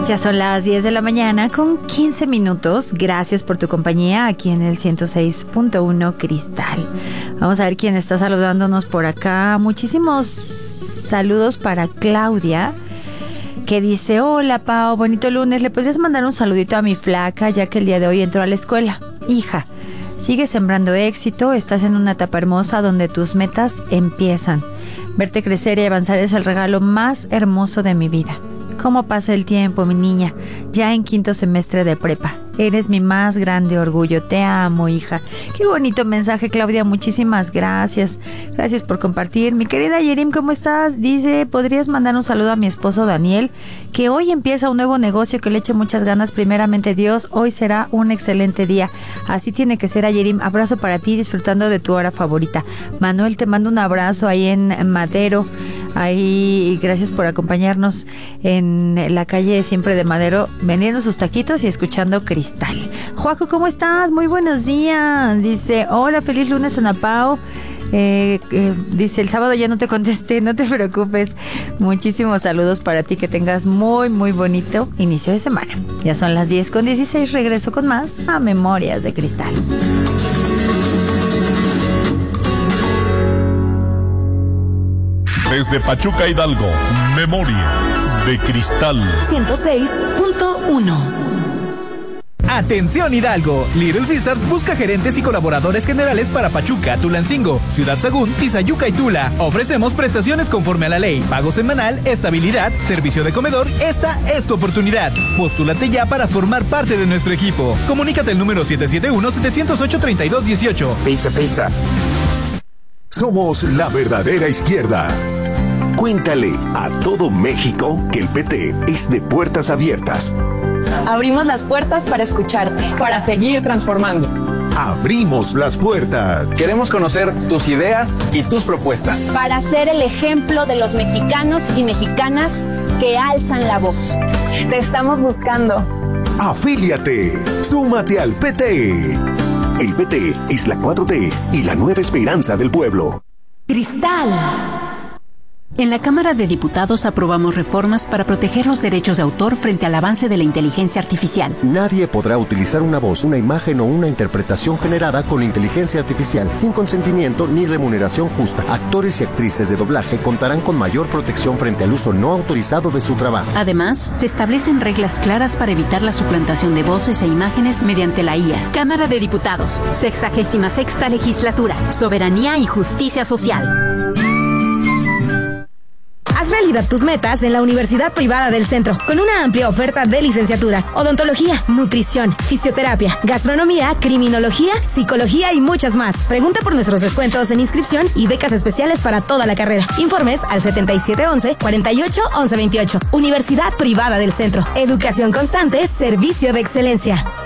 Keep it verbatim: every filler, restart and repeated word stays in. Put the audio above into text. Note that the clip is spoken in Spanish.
Ya son las diez de la mañana con quince minutos. Gracias por tu compañía aquí en el ciento seis punto uno Cristal. Vamos a ver quién está saludándonos por acá. Muchísimos saludos para Claudia, que dice: hola Pao, bonito lunes. ¿Le podrías mandar un saludito a mi flaca, ya que el día de hoy entró a la escuela? Hija, sigue sembrando éxito. Estás en una etapa hermosa donde tus metas empiezan. Verte crecer y avanzar es el regalo más hermoso de mi vida. ¿Cómo pasa el tiempo, mi niña? Ya en quinto semestre de prepa. Eres mi más grande orgullo. Te amo, hija. Qué bonito mensaje, Claudia. Muchísimas gracias. Gracias por compartir. Mi querida Yerim, ¿cómo estás? Dice: ¿podrías mandar un saludo a mi esposo Daniel, que hoy empieza un nuevo negocio que le eche muchas ganas? Primeramente Dios, hoy será un excelente día. Así tiene que ser, Yerim. Abrazo para ti, disfrutando de tu hora favorita. Manuel, te mando un abrazo ahí en Madero. Ahí, gracias por acompañarnos en la calle siempre de Madero, vendiendo sus taquitos y escuchando Cristal. Joaco, ¿cómo estás? Muy buenos días. Dice: hola, feliz lunes, Ana Pao. Eh, eh, dice: el sábado ya no te contesté, no te preocupes. Muchísimos saludos para ti, que tengas muy muy bonito inicio de semana. Ya son las diez con dieciséis, regreso con más a Memorias de Cristal. Desde Pachuca, Hidalgo, Memorias de Cristal. ciento seis punto uno. Atención Hidalgo, Little Caesars busca gerentes y colaboradores generales para Pachuca, Tulancingo, Ciudad Sagún, Tizayuca y Tula. Ofrecemos prestaciones conforme a la ley, pago semanal, estabilidad, servicio de comedor. Esta es tu oportunidad. Postúlate ya para formar parte de nuestro equipo. Comunícate al número siete siete uno, siete cero ocho, tres dos uno ocho. Pizza, pizza. Somos la verdadera izquierda. Cuéntale a todo México que el P T es de puertas abiertas. Abrimos las puertas para escucharte, para seguir transformando. Abrimos las puertas. Queremos conocer tus ideas y tus propuestas. Para ser el ejemplo de los mexicanos y mexicanas que alzan la voz. Te estamos buscando. Afíliate. Súmate al P T. El P T es la cuatro T y la nueva esperanza del pueblo. Cristal. En la Cámara de Diputados aprobamos reformas para proteger los derechos de autor frente al avance de la inteligencia artificial. Nadie podrá utilizar una voz, una imagen o una interpretación generada con inteligencia artificial sin consentimiento ni remuneración justa. Actores y actrices de doblaje contarán con mayor protección frente al uso no autorizado de su trabajo. Además, se establecen reglas claras para evitar la suplantación de voces e imágenes mediante la I A. Cámara de Diputados, sexagésima sexta legislatura, soberanía y justicia social. Haz realidad tus metas en la Universidad Privada del Centro, con una amplia oferta de licenciaturas: odontología, nutrición, fisioterapia, gastronomía, criminología, psicología y muchas más. Pregunta por nuestros descuentos en inscripción y becas especiales para toda la carrera. Informes al setenta y siete once, cuarenta y ocho, once veintiocho. Universidad Privada del Centro. Educación constante, servicio de excelencia.